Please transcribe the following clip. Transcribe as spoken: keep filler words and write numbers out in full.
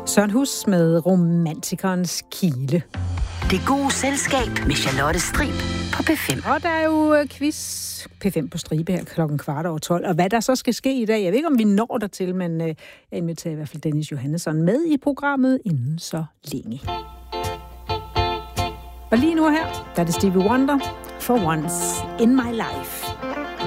Søren Hus med Romantikernes Kile. Det gode selskab med Charlotte Strib på P fem. Og der er jo quiz P fem på stribe her klokken kvart over tolv. Og hvad der så skal ske i dag, jeg ved ikke, om vi når der til, men jeg inviterer i hvert fald Dennis Johannesson med i programmet inden så længe. Og lige nu her, der er det Stevie Wonder, For Once in My Life.